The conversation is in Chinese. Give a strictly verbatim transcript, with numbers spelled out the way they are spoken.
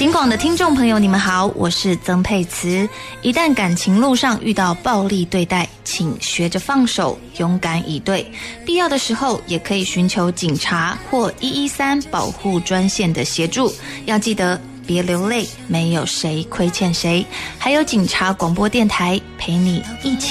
警广的听众朋友，你们好，我是曾佩慈。一旦感情路上遇到暴力对待，请学着放手，勇敢以对。必要的时候，也可以寻求警察或一一三保护专线的协助。要记得别流泪，没有谁亏欠谁。还有警察广播电台陪你一起